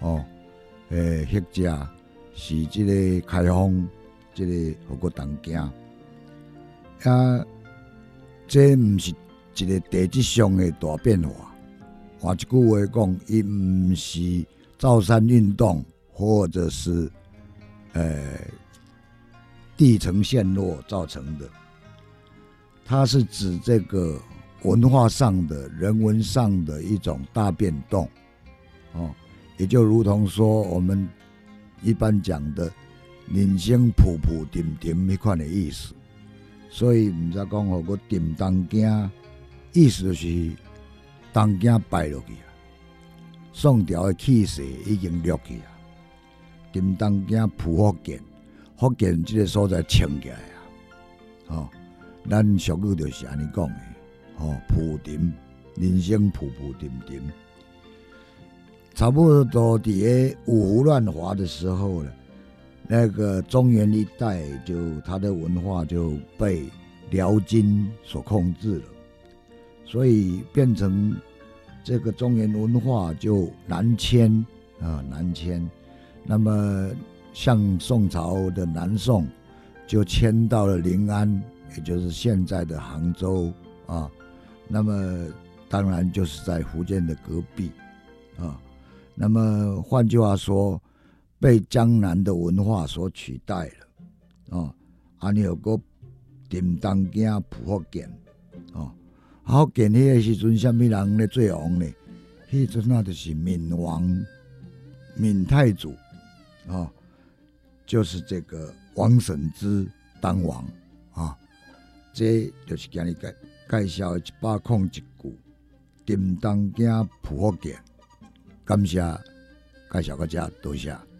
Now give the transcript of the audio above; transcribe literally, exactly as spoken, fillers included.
哦，诶，或者是即个开放，即个互个同行，啊，这毋是一个地质上的大变化。换一句话讲，伊毋是造山运动，或者是呃地层陷落造成的，它是指这个文化上的、人文上的一种大变动，哦，也就如同说我们一般讲的人生浮浮沉沉迄款的意思。所以毋知讲互我沉东惊，意思就是东惊败落去啊，宋朝的气势已经落去啊，沉东惊浮福建，福建这个所在撑起来啊，哦，咱俗语就是安尼讲的，哦，浮沉，人生浮浮沉沉，差不多伫个五胡乱华的时候呢，那个中原一带就它的文化就被辽金所控制了，所以变成这个中原文化就南迁啊，南迁。那么像宋朝的南宋就迁到了临安，也就是现在的杭州啊。那么当然就是在福建的隔壁啊。那么换句话说，被江南的文化所取代了啊。安尼有个沉东惊浮福建哦。福建迄个时阵，什么人咧做王呢？迄阵啊，就是闽王、闽太祖哦，就是这个王审知当王啊。这就是今日介介绍的一百空一句，沉东惊浮福建。感谢介绍到这，多谢。